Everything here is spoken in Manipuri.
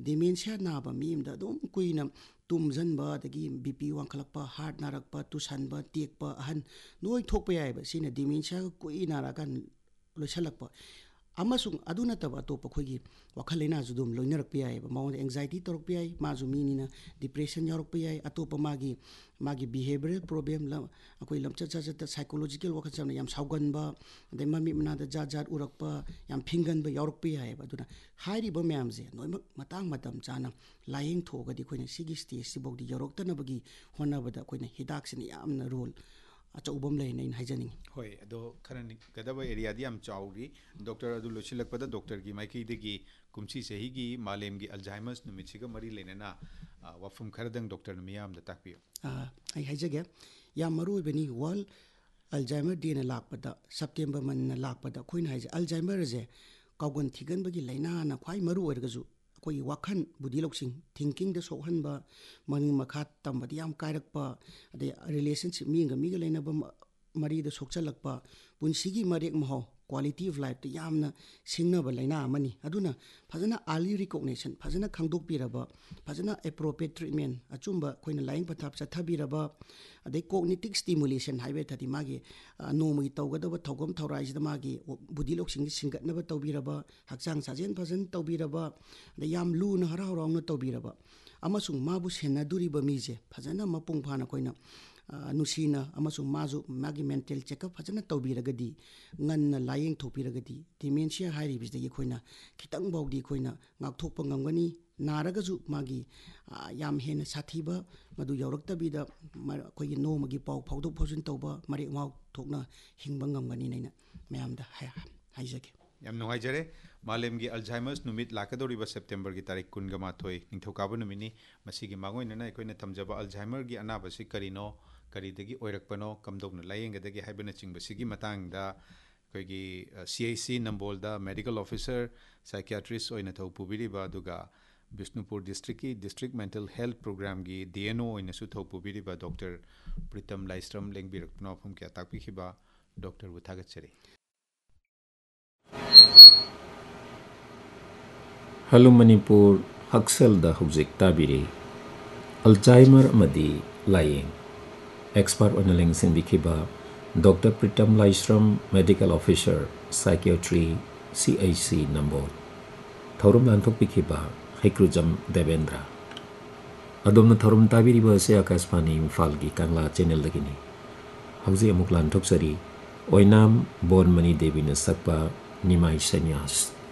dementia naba mi amda dum kuina tumjanba dagi bp wangkhalakpa heart narakpa tusanba tekpa ahan noi thokpa yaiba sina dementia kuina rakan loisalakpa amasung aduna taba topa khoi wakhal leina judum loinarak pi ai ma anxiety torok pi ai ma ju minina depression yorok pi ai atopa magi behavioral problem la akoi lamcha cha cha psychological wakhan samna yam saugan ba de mami mna da jat urakpa yam phingan ba yorok pi ai ba duna hairi ba myam je noimak matang matam chana laying thoga di khoina sigi stage sibok di yorok tana bagi hona bada khoina hidak sin yamna role achobam lei nei haijaning hoi ado kharani gadaba area di am chauri doctor adu lochilakpada doctor gi maiki degi kumchi sehi gi malem gi alzheimer's numichiga mari lenena wafum kharadang doctor miyam da takpiyo ai haijage ya maru beni world alzheimer day na lakpada september man na lakpada khoin haije alzheimer je kawgon thigan bagi laina na khwai maru oirgaju koi wakhan budi loksing thinking da sohanba mani makha tambadi yam kairakpa ade relationship mi ga laina ba mari da sokchalakpa punsigi marek maho quality of life ta yamna singna ba laina amani aduna fajana early recognition fajana khangdok piraba fajana appropriate treatment achumba koina laing pathap chathabiraba ade cognitive stimulation haibe thadi magi nomagi tawgadaba thogam thaurai jida magi budi loksing singatna ba tawbiraba hakchang sajen fajan tawbiraba ade yam lu na hara raung na tawbiraba amasung mabu senaduri ba mije fajana mapung phana koina nusina amasung mazu magi mental check up fajana tawbiragadi nganna laying thopiragadi dementia hairi bisdagi khoina khitang bawdi khoina ngakthokpa ngamgani naragaju magi yam hena sathiba madu yawraktabida khoigi no magi paw phawdok phawjun tawba mari maw thokna hingba ngamgani naina mayamda haijake yam nungai jare malem gi alzheimer's numit lakadori ba september gi tarik kun ga mathoi ningthokaba numini masigi mangoi nana koina tamjaba alzheimer gi anaba si karino karidagi oirakpano kamdokna layengedagi haibana chingbasigi matangda koigi CIC Nambolda medical officer psychiatrist oina thau pubiriba aduga Bishnupur district ki district mental health program gi DNO oina su thau pubiriba Dr. Pritam Laistram lengbirakna phum kya takpi khiba Dr. Wuthagat chari Hello Manipur Haksal da hujik tabiri Alzheimer amadi lying expert on leng sin bikhiba Dr. Pritam Laistram medical officer psychiatry CIC Nambol Thorum lanthok bikhiba Haikrujam Devendra Adomna thorum tabiriba se Akashvani Imphal gi Kangla channel dagini hauji amuk lanthok sari oinam Bonmani Devi na sakpa Nimai Sanyas